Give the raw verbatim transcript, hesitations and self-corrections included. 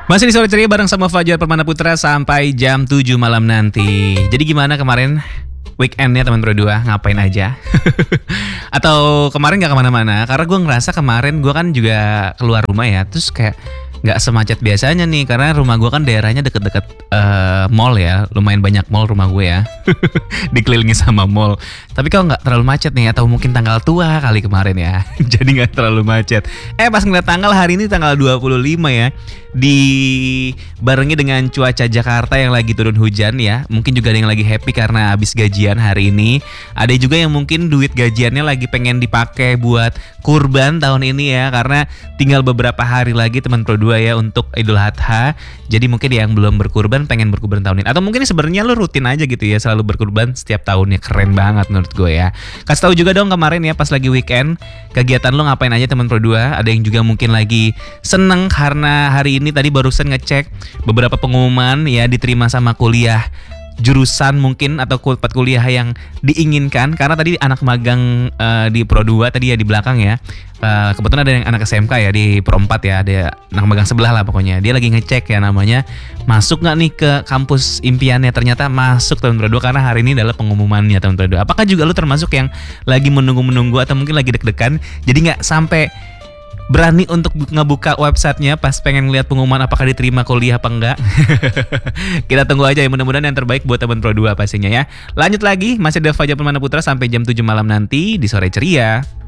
Masih di sore ceria bareng sama Fajar Permana Putra sampai jam tujuh malam nanti. Jadi gimana kemarin weekendnya teman berdua, ngapain aja? Atau kemarin gak kemana-mana? Karena gue ngerasa kemarin gue kan juga keluar rumah ya, terus kayak nggak semacet biasanya nih, karena rumah gue kan daerahnya deket-deket uh, mall ya, lumayan banyak mall rumah gue ya, dikelilingi sama mall. Tapi kok nggak terlalu macet nih, atau mungkin tanggal tua kali kemarin ya, jadi nggak terlalu macet. Eh pas ngeliat tanggal hari ini tanggal dua puluh lima ya, dibarengi dengan cuaca Jakarta yang lagi turun hujan ya. Mungkin juga ada yang lagi happy karena habis gajian hari ini. Ada juga yang mungkin duit gajiannya lagi pengen dipakai buat kurban tahun ini ya, karena tinggal beberapa hari lagi teman Pro dua ya untuk Idul Adha. Jadi mungkin yang belum berkurban pengen berkurban tahun ini, atau mungkin sebenarnya lo rutin aja gitu ya, selalu berkurban setiap tahunnya. Keren banget menurut gue ya. Kasih tahu juga dong kemarin ya pas lagi weekend kegiatan lo ngapain aja teman Pro dua. Ada yang juga mungkin lagi seneng karena hari ini tadi barusan ngecek beberapa pengumuman ya, diterima sama kuliah jurusan mungkin atau tempat kuliah yang diinginkan. Karena tadi anak magang uh, di Pro dua tadi ya di belakang ya, uh, kebetulan ada yang anak S M K ya di Pro empat ya, ada anak magang sebelah lah pokoknya. Dia lagi ngecek ya namanya masuk gak nih ke kampus impiannya. Ternyata masuk teman Pro dua karena hari ini adalah pengumumannya teman Pro dua. Apakah juga lu termasuk yang lagi menunggu-menunggu atau mungkin lagi deg-degan jadi gak sampai berani untuk ngebuka websitenya pas pengen lihat pengumuman apakah diterima kuliah apa enggak? Kita tunggu aja ya, mudah-mudahan yang terbaik buat teman Pro dua pastinya ya. Lanjut lagi, masih ada Fajar Permana Putra sampai jam tujuh malam nanti di Sore Ceria.